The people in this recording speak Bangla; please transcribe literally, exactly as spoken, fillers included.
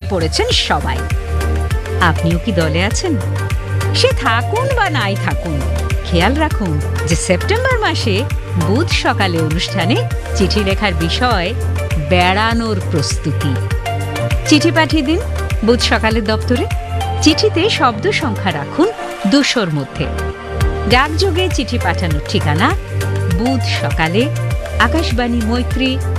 পড়েছেন সবাই। আপনিও কি দলে আছেন? সে থাকুন বা নাই থাকুন, খেয়াল রাখুন যে সেপ্টেম্বর মাসে বুধ সকালে অনুষ্ঠানে চিঠি লেখার বিষয় বেড়ানোর প্রস্তুতি। চিঠি পাঠিয়ে দিন বুধ সকালের দপ্তরে। চিঠিতে শব্দ সংখ্যা রাখুন দুশোর মধ্যে। ডাকযোগে চিঠি পাঠানোর ঠিকানা বুধ সকালে, আকাশবাণী, মৈত্রী,